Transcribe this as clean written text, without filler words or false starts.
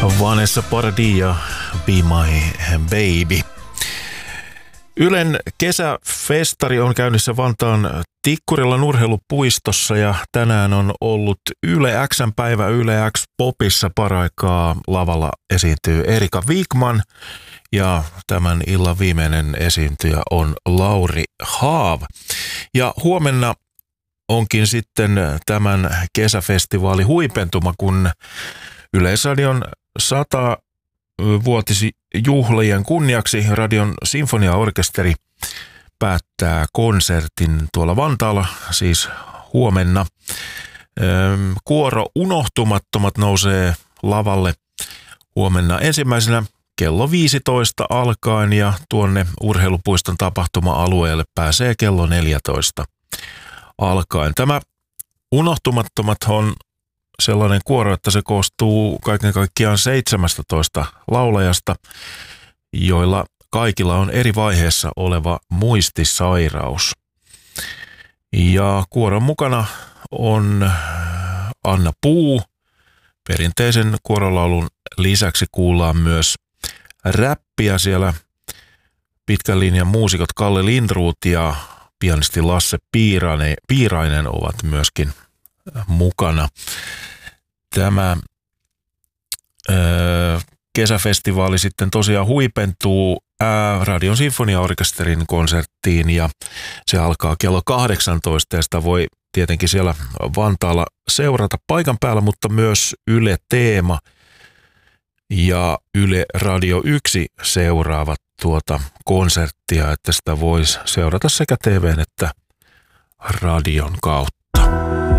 Vanessa Paradis ja Be My Baby. Ylen kesäfestari on käynnissä Vantaan Tikkurilan urheilupuistossa ja tänään on ollut Yle X:n päivä Yle X Popissa paraikaa. Lavalla esiintyy Erika Wigman ja tämän illan viimeinen esiintyjä on Lauri Haav. Ja huomenna onkin sitten tämän kesäfestivaali huipentuma, kun Yleisradion 100-vuotisjuhlien kunniaksi Radion sinfoniaorkesteri päättää konsertin tuolla Vantaalla, siis huomenna. Kuoro Unohtumattomat nousee lavalle huomenna ensimmäisenä kello 15 alkaen ja tuonne urheilupuiston tapahtuma-alueelle pääsee kello 14 alkaen. Tämä Unohtumattomat on sellainen kuoro, että se koostuu kaiken kaikkiaan 17 laulajasta, joilla kaikilla on eri vaiheessa oleva muistisairaus. Ja kuoron mukana on Anna Puu. Perinteisen kuorolaulun lisäksi kuullaan myös räppiä siellä. Pitkän linjan muusikot Kalle Lindroth ja pianisti Lasse Piirainen ovat myöskin mukana. Tämä kesäfestivaali sitten tosiaan huipentuu Radion sinfoniaorkesterin konserttiin ja se alkaa kello 18 ja sitä voi tietenkin siellä Vantaalla seurata paikan päällä, mutta myös Yle Teema ja Yle Radio 1 seuraavat tuota konserttia, että sitä voisi seurata sekä TV:n että radion kautta.